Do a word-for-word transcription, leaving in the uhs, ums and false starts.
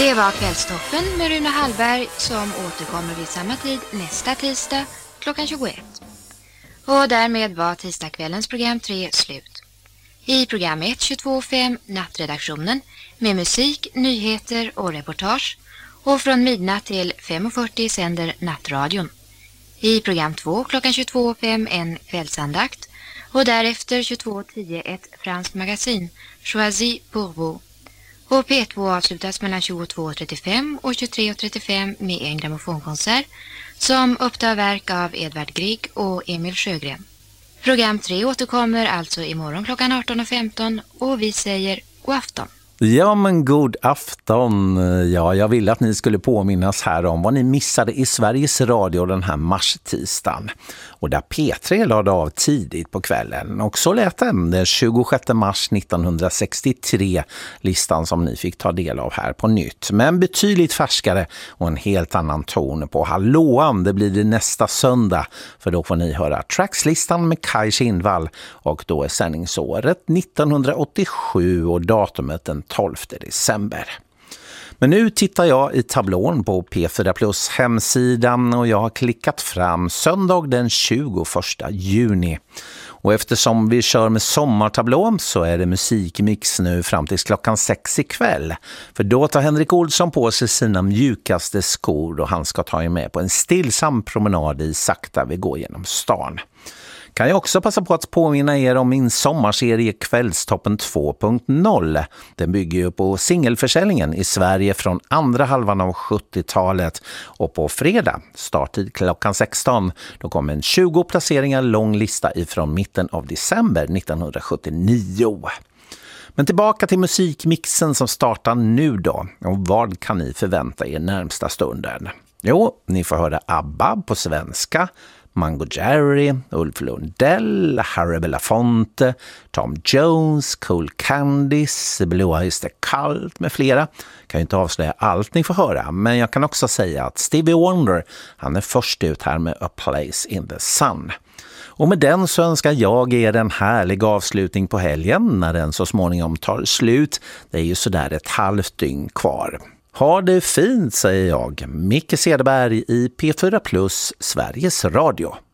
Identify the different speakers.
Speaker 1: Det var Kvällstoppen med Rune Hallberg som återkommer vid samma tid nästa tisdag klockan tjugoett. Och därmed var tisdagskvällens program tre slut. I program ett tjugotvå fem Nattredaktionen med musik, nyheter och reportage. Och från midnatt till fem och fyrtio sänder Nattradion. I program två klockan tjugotvå fem en kvällsandakt. Och därefter tjugotvå tio ett franskt magasin, Choisi pour vous. Och P två avslutas mellan tjugotvå trettiofem och tjugotre trettiofem med en grammofonkonsert som upptar verk av Edvard Grieg och Emil Sjögren. Program tre återkommer alltså imorgon klockan arton femton och vi säger god afton.
Speaker 2: Ja, men god afton. Ja, jag ville att ni skulle påminnas här om vad ni missade i Sveriges Radio den här mars-tisdagen. Och där P tre lade av tidigt på kvällen. Och så lät den den tjugosjätte mars nittonhundrasextiotre, listan som ni fick ta del av här på nytt. Men betydligt färskare och en helt annan ton på hallåan. Det blir det nästa söndag, för då får ni höra Trackslistan med Kaj Kindvall. Och då är sändningsåret nittonhundraåttiosju och datumet den tolfte december. Men nu tittar jag i tablån på P fyra Plus hemsidan och jag har klickat fram söndag den tjugoförsta juni. Och eftersom vi kör med sommartablån så är det musikmix nu fram till klockan sex ikväll. För då tar Henrik Olsson på sig sina mjukaste skor och han ska ta er med på en stillsam promenad i sakta vi går genom stan. Kan jag också passa på att påminna er om min sommarserie Kvällstoppen två punkt noll. Den bygger ju på singelförsäljningen i Sverige från andra halvan av sjuttiotalet. Och på fredag, starttid klockan sexton, då kommer en tjugo placeringar lång lista ifrån mitten av december nittonhundrasjuttionio. Men tillbaka till musikmixen som startar nu då. Och vad kan ni förvänta er närmsta stunden? Jo, ni får höra ABBA på svenska, Mango Jerry, Ulf Lundell, Harry Belafonte, Tom Jones, Cool Candice, Blue Eyes the Cult med flera. Kan ju inte avslöja allt ni får höra, men jag kan också säga att Stevie Wonder, han är först ut här med A Place in the Sun. Och med den så önskar jag er en härlig avslutning på helgen när den så småningom tar slut. Det är ju sådär ett halvt dygn kvar. Ha det fint, säger jag. Micke Cederberg i P fyra Plus, Sveriges Radio.